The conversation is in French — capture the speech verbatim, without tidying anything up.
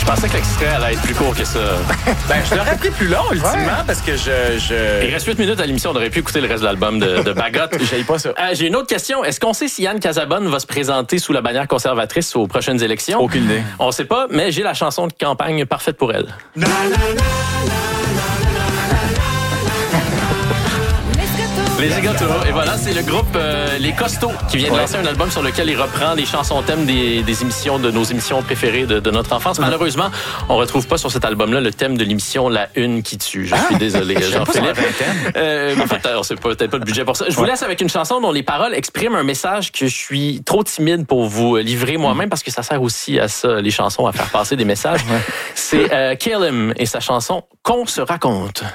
Je pensais que l'extrait allait être plus court que ça. Ben, je l'aurais pris plus long, ultimement, ouais. parce que je, je... Il reste huit minutes à l'émission, on aurait pu écouter le reste de l'album de, de Bagot. J'aille pas ça. Euh, j'ai une autre question. Est-ce qu'on sait si Yann Casabonne va se présenter sous la bannière conservatrice aux prochaines élections? Aucune idée. On sait pas, mais j'ai la chanson de campagne parfaite pour elle. Na, na, na, na, Les Gigantouros. Et voilà, c'est le groupe euh, Les Costauds qui vient de ouais. lancer un album sur lequel il reprend des chansons thèmes des, des émissions, de nos émissions préférées de, de notre enfance. Malheureusement, on retrouve pas sur cet album-là le thème de l'émission La Une qui tue. Je ah, suis désolé, Jean-Philippe. Euh, en fait, on sait peut-être pas le budget pour ça. Je vous ouais. laisse avec une chanson dont les paroles expriment un message que je suis trop timide pour vous livrer moi-même, parce que ça sert aussi à ça, les chansons, à faire passer des messages. Ouais. C'est euh, Kalim et sa chanson « Qu'on se raconte ».